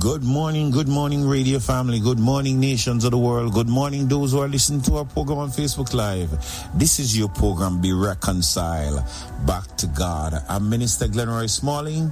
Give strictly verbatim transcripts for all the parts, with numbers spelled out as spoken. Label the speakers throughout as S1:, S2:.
S1: Good morning, good morning, radio family. Good morning, nations of the world. Good morning, those who are listening to our program on Facebook Live. This is your program, Be Reconciled Back to God. I'm Minister Glenroy Smalling.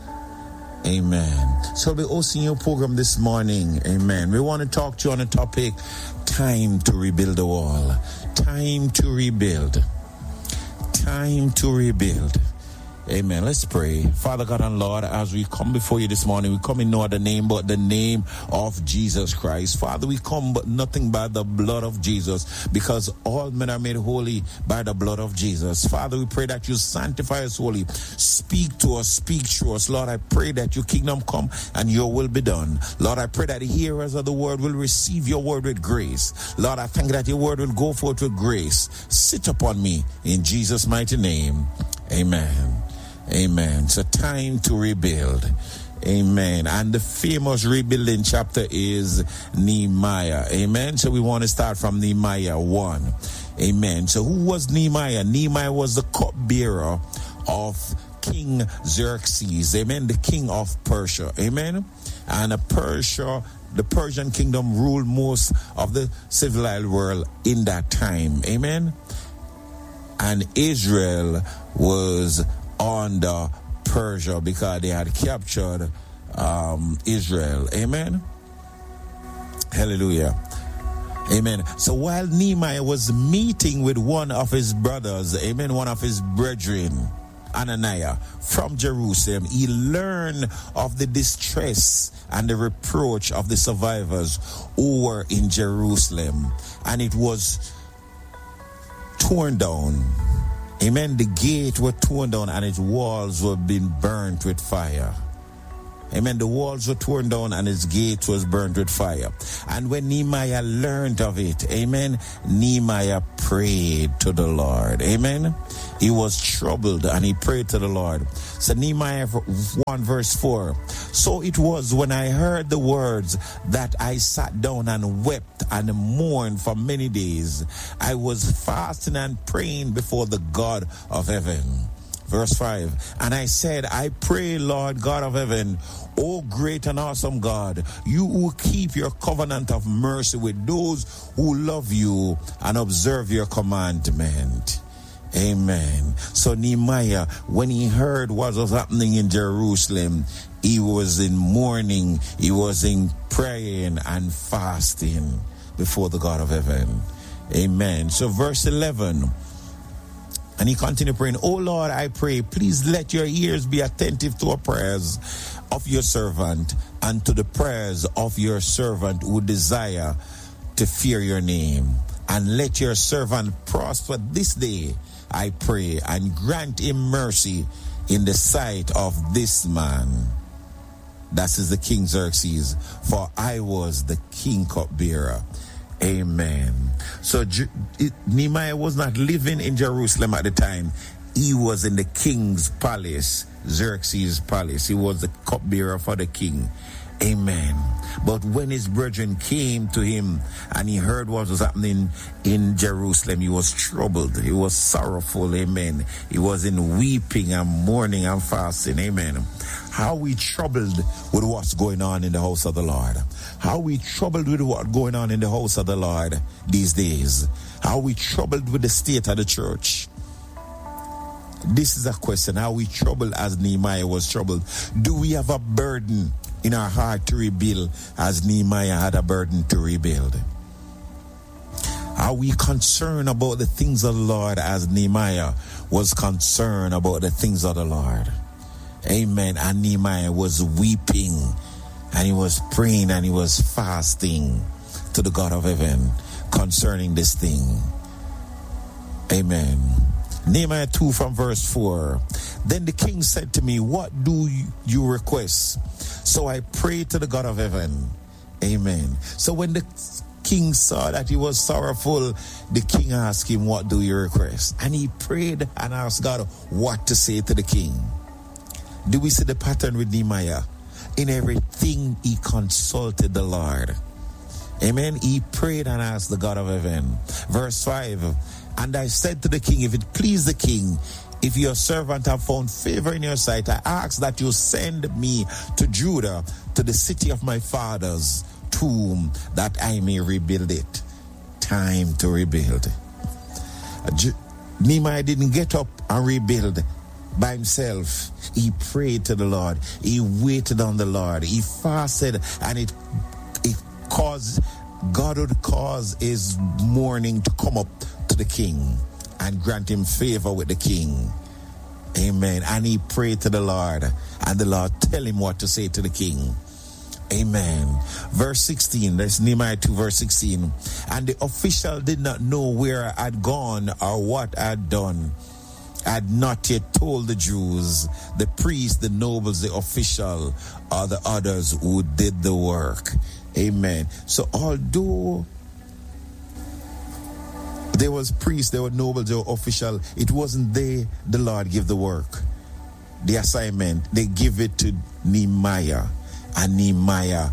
S1: Amen. So we'll be hosting your program this morning. Amen. We want to talk to you on a topic, time to rebuild the wall. Time to rebuild. Time to rebuild. Amen. Let's pray. Father God and Lord, as we come before you this morning, we come in no other name but the name of Jesus Christ. Father, we come but nothing by the blood of Jesus, because all men are made holy by the blood of Jesus. Father, we pray that you sanctify us holy. Speak to us, speak through us. Lord, I pray that your kingdom come and your will be done. Lord, I pray that the hearers of the word will receive your word with grace. Lord, I thank that your word will go forth with grace. Sit upon me in Jesus' mighty name. Amen. Amen. So time to rebuild. Amen. And the famous rebuilding chapter is Nehemiah. Amen. So we want to start from Nehemiah one. Amen. So who was Nehemiah? Nehemiah was the cupbearer of King Xerxes. Amen. The king of Persia. Amen. And a Persia, the Persian kingdom ruled most of the civilized world in that time. Amen. And Israel was under Persia because they had captured um, Israel. Amen. Hallelujah. Amen. So while Nehemiah was meeting with one of his brothers, amen, one of his brethren, Ananiah, from Jerusalem, he learned of the distress and the reproach of the survivors who were in Jerusalem. And it was torn down. Amen. The gate were torn down and its walls were being burnt with fire. Amen. The walls were torn down and its gate was burnt with fire. And when Nehemiah learned of it, amen, Nehemiah prayed to the Lord. Amen. He was troubled and he prayed to the Lord. So Nehemiah one verse four. So it was when I heard the words that I sat down and wept and mourned for many days. I was fasting and praying before the God of heaven. Verse five, and I said, I pray, Lord God of heaven, O great and awesome God, you who keep your covenant of mercy with those who love you and observe your commandment. Amen. So Nehemiah, when he heard what was happening in Jerusalem, he was in mourning, he was in praying and fasting before the God of heaven. Amen. So verse eleven, and he continued praying, O Lord, I pray, please let your ears be attentive to our prayers of your servant and to the prayers of your servant who desire to fear your name. And let your servant prosper this day, I pray, and grant him mercy in the sight of this man. That is the King Xerxes, for I was the king cupbearer. Amen. So it, Nehemiah was not living in Jerusalem at the time. He was in the king's palace, Xerxes' palace. He was the cupbearer for the king. Amen. But when his brethren came to him and he heard what was happening in Jerusalem, he was troubled. He was sorrowful. Amen. He was in weeping and mourning and fasting. Amen. How we troubled with what's going on in the house of the Lord. How we troubled with what's going on in the house of the Lord these days. How we troubled with the state of the church. This is a question. How we troubled as Nehemiah was troubled. Do we have a burden in our heart to rebuild as Nehemiah had a burden to rebuild? Are we concerned about the things of the Lord as Nehemiah was concerned about the things of the Lord? Amen. And Nehemiah was weeping and he was praying and he was fasting to the God of heaven concerning this thing. Amen. Nehemiah two from verse four. Then the king said to me, what do you request? So I prayed to the God of heaven. Amen. So when the king saw that he was sorrowful, the king asked him, what do you request? And he prayed and asked God what to say to the king. Do we see the pattern with Nehemiah? In everything he consulted the Lord. Amen. He prayed and asked the God of heaven. Verse five. And I said to the king, if it please the king, if your servant have found favor in your sight, I ask that you send me to Judah to the city of my fathers, tomb, that I may rebuild it. Time to rebuild. Nehemiah didn't get up and rebuild by himself. He prayed to the Lord. He waited on the Lord. He fasted, and it it caused God would cause his mourning to come up to the king and grant him favor with the king. Amen. And he prayed to the Lord, and the Lord tell him what to say to the king. Amen. Verse sixteen, that's Nehemiah two, verse sixteen. And the official did not know where I had gone or what I had done. I had not yet told the Jews, the priests, the nobles, the official, or the others who did the work. Amen. So although there was priests, there were nobles, there were official, it wasn't they, the Lord give the work, the assignment. They give it to Nehemiah, and Nehemiah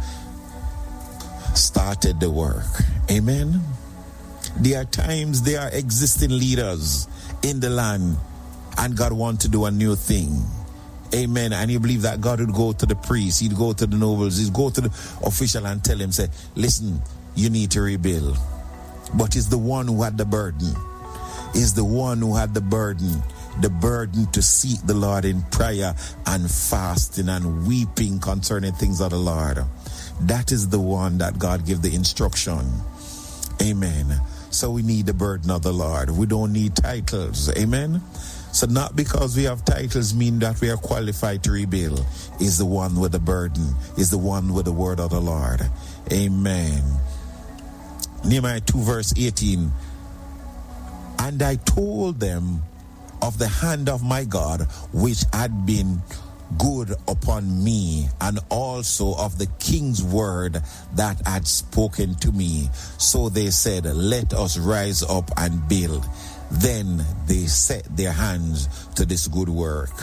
S1: started the work. Amen. There are times there are existing leaders in the land, and God wants to do a new thing. Amen. And you believe that God would go to the priests, he'd go to the nobles, he'd go to the official and tell him, say, listen, you need to rebuild. But it's the one who had the burden. Is the one who had the burden. The burden to seek the Lord in prayer and fasting and weeping concerning things of the Lord. That is the one that God gave the instruction. Amen. So we need the burden of the Lord. We don't need titles. Amen. So not because we have titles mean that we are qualified to rebuild. Is the one with the burden. Is the one with the word of the Lord. Amen. Nehemiah two verse eighteen. And I told them of the hand of my God, which had been good upon me, and also of the king's word that had spoken to me. So they said, let us rise up and build. Then they set their hands to this good work.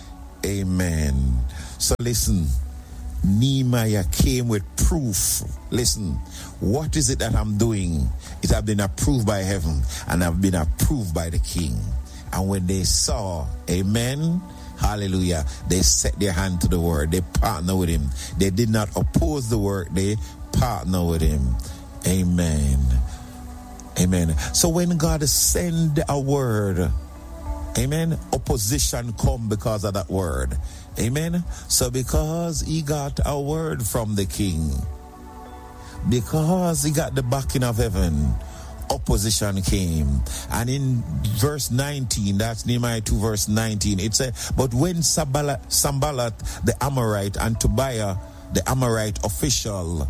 S1: Amen. So listen, Nehemiah came with proof. Listen, what is it that I'm doing? It has been approved by heaven, and I've been approved by the king. And when they saw, amen, hallelujah, they set their hand to the word. They partner with him. They did not oppose the work. They partner with him. Amen. Amen. So when God send a word, amen, opposition come because of that word. Amen. So because he got a word from the king, because he got the backing of heaven, opposition came. And in verse nineteen, that's Nehemiah two verse nineteen, it said, but when Sanballat, Sanballat the Amorite and Tobiah the Amorite official,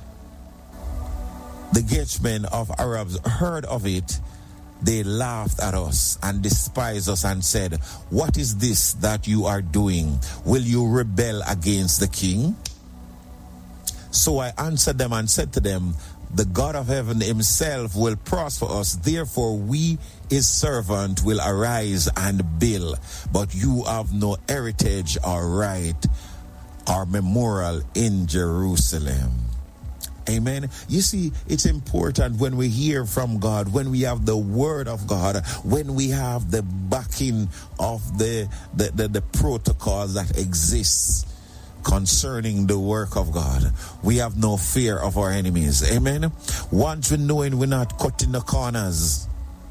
S1: the gatesmen of Arabs, heard of it, they laughed at us and despised us and said, what is this that you are doing? Will you rebel against the king? So I answered them and said to them, the God of heaven himself will prosper us. Therefore we, his servant, will arise and build. But you have no heritage or right or memorial in Jerusalem. Amen. You see, it's important when we hear from God, when we have the word of God, when we have the backing of the the, the, the protocols that exists concerning the work of God. We have no fear of our enemies. Amen. Once we know we're not cutting the corners.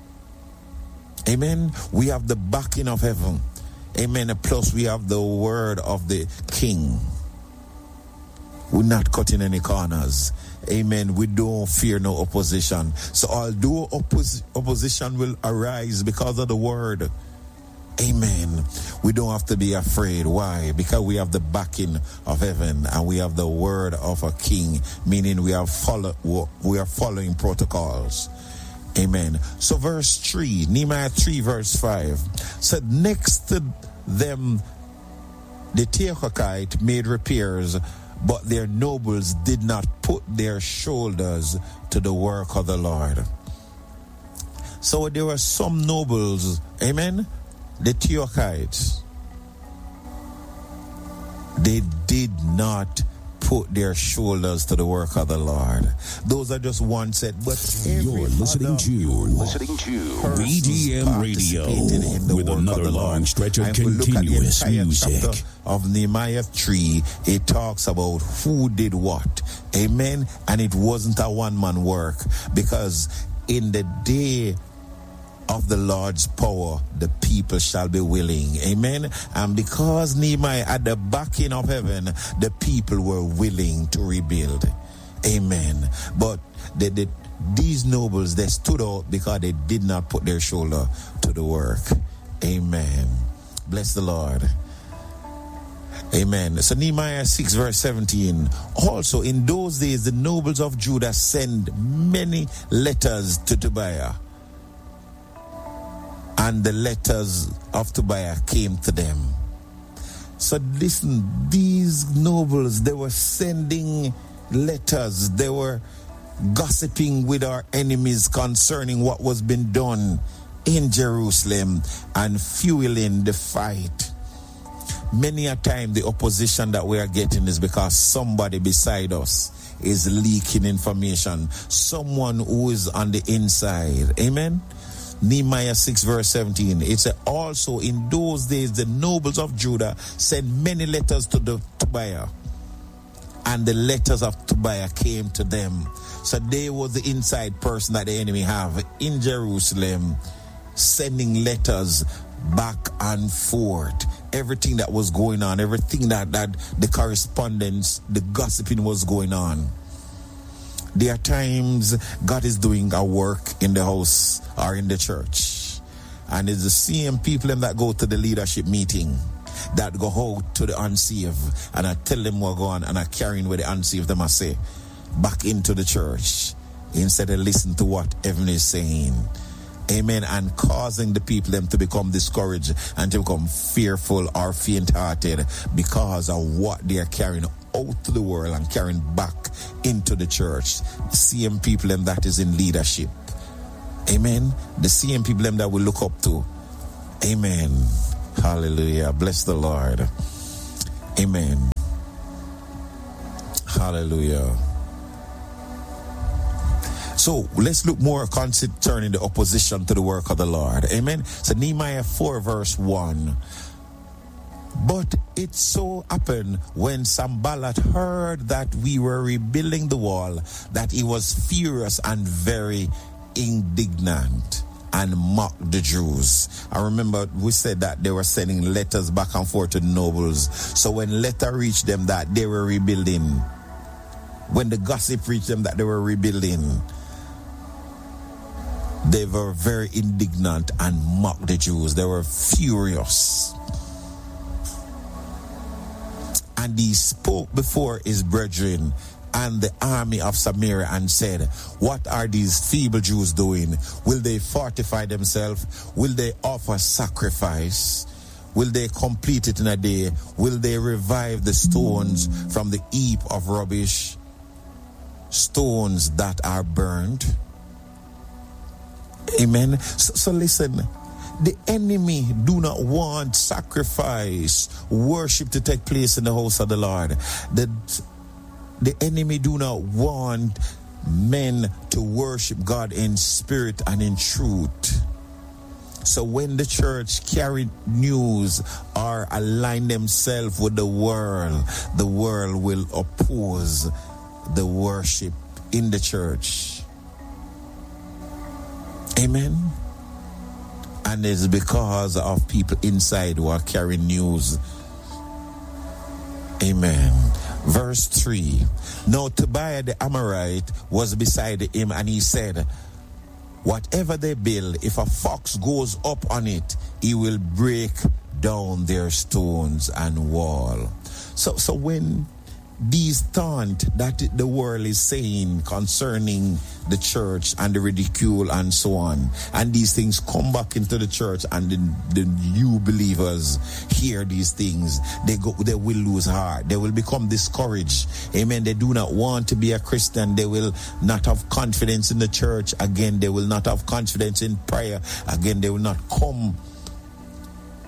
S1: Amen. We have the backing of heaven. Amen. Plus we have the word of the king. We're not cutting any corners. Amen. We don't fear no opposition. So although oppos- opposition will arise because of the word, amen, we don't have to be afraid. Why? Because we have the backing of heaven and we have the word of a king, meaning we are follow we are following protocols. Amen. So verse three, Nehemiah three verse five said, next to them the Tekoite made repairs, but their nobles did not put their shoulders to the work of the Lord. So there were some nobles, amen, the Tekoites, they did not put their shoulders to the work of the Lord. Those are just one set, but
S2: you're listening to you're listening to B D M Radio with another long stretch of continuous music.
S1: Of Nehemiah three, it talks about who did what. Amen. And it wasn't a one-man work, because in the day of the Lord's power, the people shall be willing. Amen. And because Nehemiah had the backing of heaven, the people were willing to rebuild. Amen. But they, they, these nobles, they stood out because they did not put their shoulder to the work. Amen. Bless the Lord. Amen. So Nehemiah six verse seventeen. Also in those days the nobles of Judah sent many letters to Tobiah, and the letters of Tobiah came to them. So listen, these nobles, they were sending letters. They were gossiping with our enemies concerning what was being done in Jerusalem and fueling the fight. Many a time the opposition that we are getting is because somebody beside us is leaking information. Someone who is on the inside. Amen. Nehemiah six verse seventeen. It said, also in those days the nobles of Judah sent many letters to the Tobiah, and the letters of Tobiah came to them. So they was the inside person that the enemy have in Jerusalem, sending letters back and forth. Everything that was going on, everything that, that the correspondence, the gossiping was going on. There are times God is doing a work in the house or in the church, and it's the same people that go to the leadership meeting that go out to the unsaved, and I tell them what go on, and I carrying with the unsaved them I say back into the church instead of listen to what heaven is saying. Amen. And causing the people them to become discouraged and to become fearful or faint-hearted because of what they are carrying out to the world and carrying back into the church. The same people them that is in leadership. Amen. The same people them that we look up to. Amen. Hallelujah. Bless the Lord. Amen. Hallelujah. So let's look more concerning the opposition to the work of the Lord. Amen. So Nehemiah four verse one. But it so happened when Sanballat heard that we were rebuilding the wall, that he was furious and very indignant and mocked the Jews. I remember we said that they were sending letters back and forth to the nobles. So when letter reached them that they were rebuilding, when the gossip reached them that they were rebuilding, they were very indignant and mocked the Jews. They were furious. And he spoke before his brethren and the army of Samaria and said, what are these feeble Jews doing? Will they fortify themselves? Will they offer sacrifice? Will they complete it in a day? Will they revive the stones from the heap of rubbish? Stones that are burned? Amen. So, so listen, the enemy do not want sacrifice, worship to take place in the house of the Lord. The, the enemy do not want men to worship God in spirit and in truth. So when the church carry news or align themselves with the world, the world will oppose the worship in the church. Amen. And it's because of people inside who are carrying news. Amen. Verse three. Now Tobiah the Amorite was beside him, and he said, whatever they build, if a fox goes up on it, he will break down their stones and wall. So, so when these taunt that the world is saying concerning the church and the ridicule and so on, and these things come back into the church, and the, the new believers hear these things, they go, they will lose heart. They will become discouraged. Amen. They do not want to be a Christian. They will not have confidence in the church again. They will not have confidence in prayer again. They will not come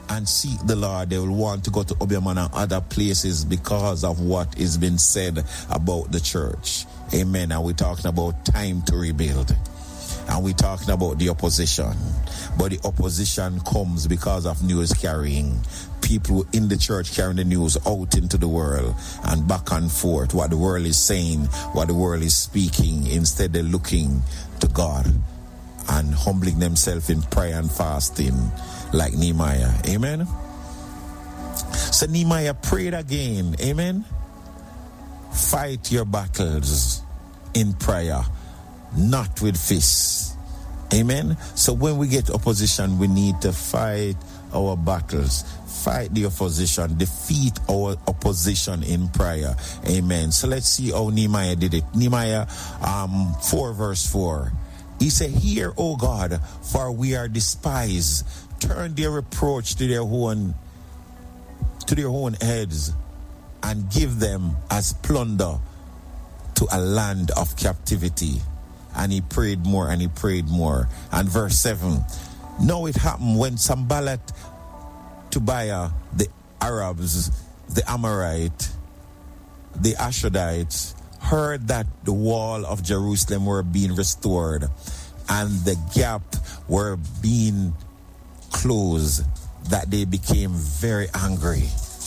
S1: and seek the Lord, they will want to go to Obiaman and other places because of what is being said about the church. Amen. And we're talking about time to rebuild. And we're talking about the opposition. But the opposition comes because of news carrying. People in the church carrying the news out into the world and back and forth. What the world is saying, what the world is speaking. Instead they're looking to God and humbling themselves in prayer and fasting like Nehemiah. Amen. So Nehemiah prayed again. Amen. Fight your battles in prayer, not with fists. Amen. So when we get opposition, we need to fight our battles. Fight the opposition. Defeat our opposition in prayer. Amen. So let's see how Nehemiah did it. Nehemiah um, four verse four. He said, "Hear, O God, for we are despised. Turn their reproach to their own to their own heads, and give them as plunder to a land of captivity." And he prayed more and he prayed more. And verse seven. Now it happened when Sanballat, Tobiah, the Arabs, the Amorite, the Ashdodites heard that the wall of Jerusalem were being restored and the gap were being closed, that they became very angry.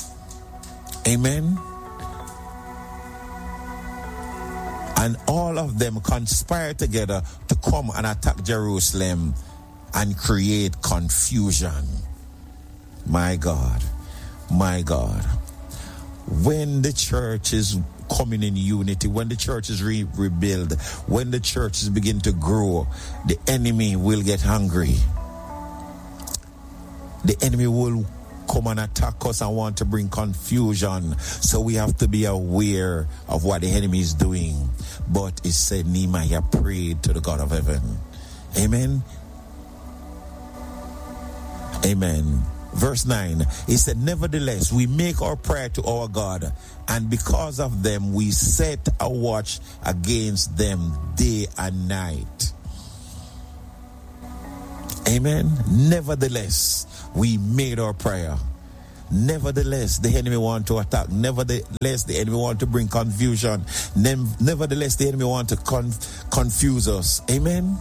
S1: Amen. And all of them conspired together to come and attack Jerusalem and create confusion. My God, my God. When the church is coming in unity, when the church is re- rebuilt, when the churches begin to grow, the enemy will get hungry. The enemy will come and attack us and want to bring confusion. So we have to be aware of what the enemy is doing. But it said Nehemiah prayed to the God of heaven. Amen. Amen. Verse nine, he said, "Nevertheless, we make our prayer to our God, and because of them we set a watch against them day and night." Amen. Nevertheless, we made our prayer. Nevertheless, the enemy want to attack. Nevertheless, the enemy want to bring confusion. Nevertheless, the enemy want to conf- confuse us. Amen.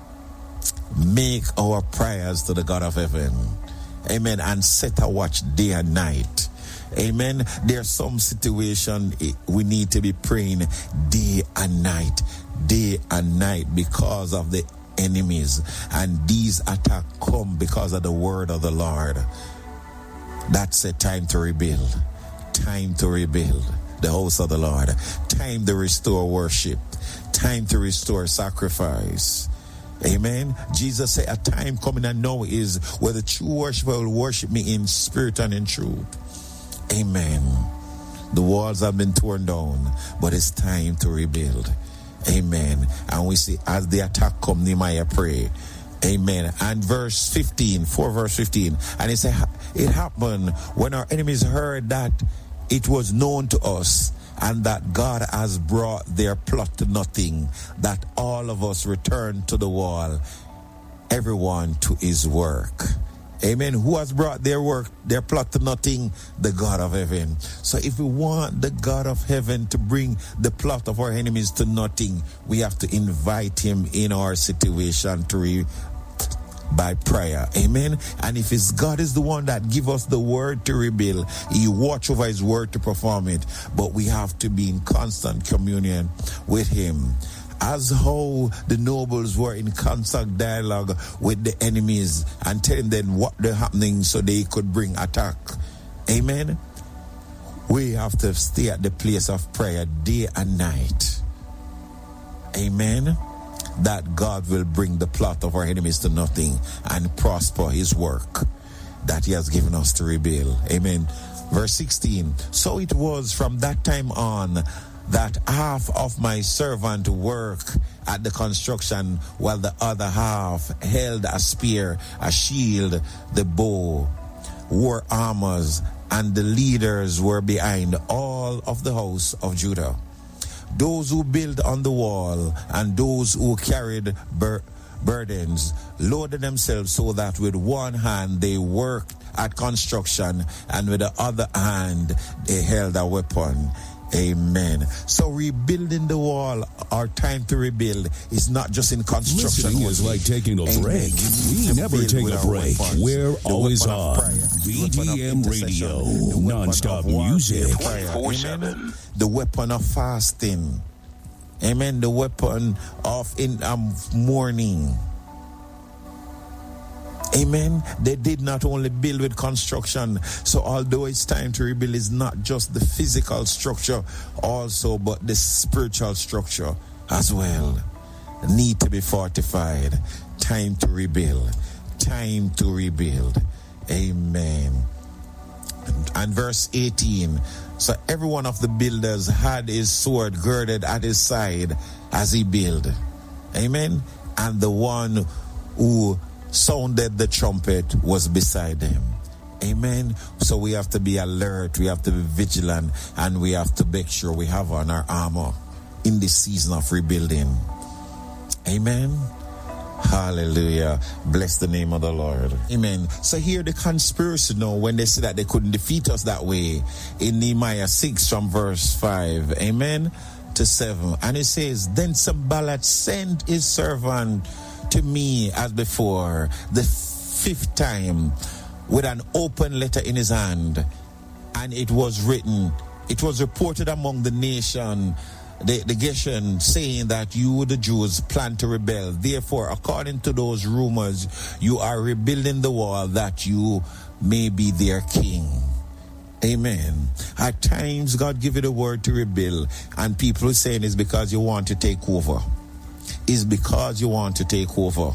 S1: Make our prayers to the God of heaven. Amen. And set a watch day and night. Amen. There's some situation we need to be praying day and night. Day and night because of the enemies. And these attacks come because of the word of the Lord. That's a time to rebuild. Time to rebuild the house of the Lord. Time to restore worship. Time to restore sacrifice. Amen. Jesus said, "A time coming and now is where the true worshiper will worship me in spirit and in truth." Amen. The walls have been torn down, but it's time to rebuild. Amen. And we see as the attack come, Nehemiah pray. Amen. And verse fifteen, four verse fifteen. And it said, "It happened when our enemies heard that it was known to us, and that God has brought their plot to nothing, that all of us returned to the wall, everyone to his work." Amen. Who has brought their work, their plot to nothing? The God of heaven. So if we want the God of heaven to bring the plot of our enemies to nothing, we have to invite him in our situation to re- by prayer. Amen. And if his God is the one that give us the word to rebuild, he watch over his word to perform it. But we have to be in constant communion with him. As how the nobles were in constant dialogue with the enemies and telling them what they're happening so they could bring attack. Amen. We have to stay at the place of prayer day and night. Amen. That God will bring the plot of our enemies to nothing and prosper his work that he has given us to rebuild. Amen. Verse sixteen. So it was from that time on that half of my servant work at the construction while the other half held a spear, a shield, the bow, wore armors, and the leaders were behind all of the house of Judah. Those who built on the wall and those who carried bur- burdens, loaded themselves so that with one hand they worked at construction and with the other hand they held a weapon. Amen. So rebuilding the wall, our time to rebuild, is not just in construction.
S2: Listening is like taking a
S1: Amen.
S2: break. We never take a break. Weapons. We're the always on. V D M Radio, non-stop music.
S1: Amen. The weapon of fasting. Amen. The weapon of in um, mourning. Amen. They did not only build with construction. So although it's time to rebuild, it's not just the physical structure also, but the spiritual structure as well. Need to be fortified. Time to rebuild. Time to rebuild. Amen. And, and verse eighteen. So every one of the builders had his sword girded at his side as he built. Amen. And the one who sounded the trumpet was beside him. Amen. So we have to be alert, we have to be vigilant, and we have to make sure we have on our armor in this season of rebuilding. Amen. Hallelujah. Bless the name of the Lord. Amen. So here the conspiracy now, when they say that they couldn't defeat us that way, in Nehemiah six from verse five. Amen. To seven. And it says, then Sanballat sent his servant to me as before, the fifth time, with an open letter in his hand, and it was written, it was reported among the nation, the, the Geshen, saying that you, the Jews, plan to rebel. Therefore, according to those rumors, you are rebuilding the wall that you may be their king. Amen. At times, God give you the word to rebuild, and people are saying it's because you want to take over. Is because you want to take over.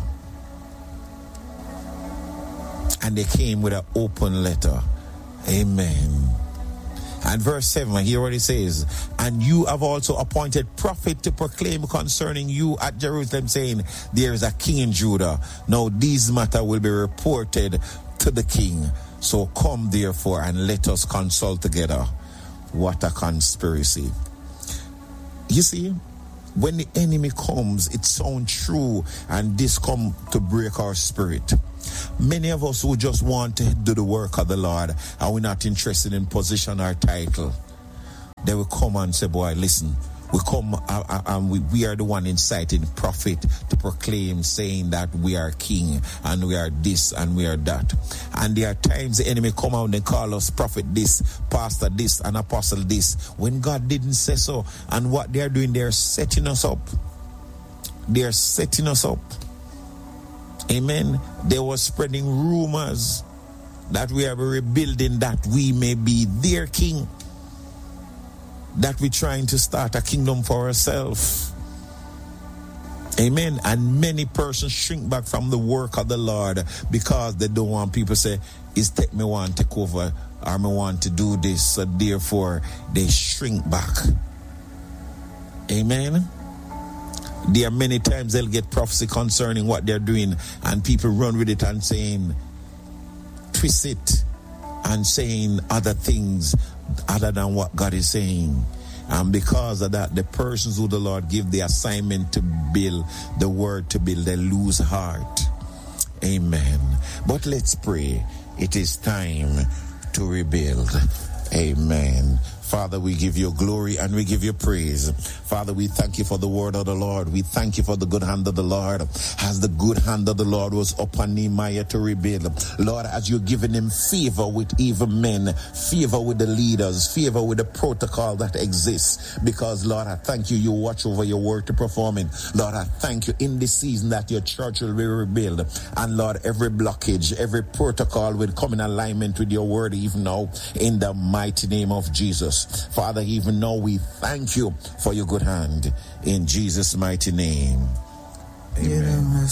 S1: And they came with an open letter. Amen. And verse seven, he already says, and you have also appointed prophet to proclaim concerning you at Jerusalem, saying, there is a king in Judah. Now these matter will be reported to the king. So come therefore and let us consult together. What a conspiracy. You see, when the enemy comes, it sounds true, and this come to break our spirit. Many of us who just want to do the work of the Lord, and we're not interested in position or title, they will come and say, boy, listen, we come uh, and we, we are the one inciting prophet to proclaim, saying that we are king and we are this and we are that. And there are times the enemy come out and call us prophet this, pastor this, and apostle this, when God didn't say so. And what they are doing, they are setting us up. They are setting us up. Amen. They were spreading rumors that we are rebuilding that we may be their king, that we're trying to start a kingdom for ourselves. Amen. And many persons shrink back from the work of the Lord because they don't want people to say, is take me one take over, or me want to do this, so therefore they shrink back. Amen. There are many times they'll get prophecy concerning what they're doing, and people run with it and saying, twist it, and saying other things other than what God is saying. And because of that, the persons who the Lord give the assignment to build, the word to build, they lose heart. Amen. But let's pray. It is time to rebuild. Amen. Father, we give you glory and we give you praise. Father, we thank you for the word of the Lord. We thank you for the good hand of the Lord. As the good hand of the Lord was upon Nehemiah to rebuild, Lord, as you're giving him favor with even men, favor with the leaders, favor with the protocol that exists. Because, Lord, I thank you, you watch over your word to perform it. Lord, I thank you in this season that your church will be rebuilt. And, Lord, every blockage, every protocol will come in alignment with your word even now, in the mighty name of Jesus. Father, even now we thank you for your good hand in Jesus' mighty name. Amen.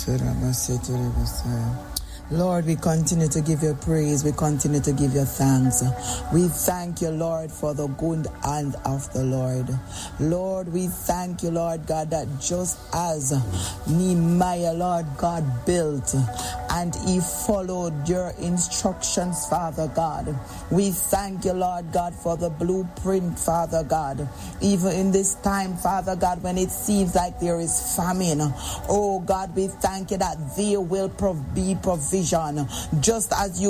S3: Lord, we continue to give you praise. We continue to give you thanks. We thank you, Lord, for the good hand of the Lord. Lord, we thank you, Lord God, that just as Nehemiah, Lord God, built and he followed your instructions, Father God. We thank you, Lord God, for the blueprint, Father God. Even in this time, Father God, when it seems like there is famine, oh God, we thank you that there will be provision, just as you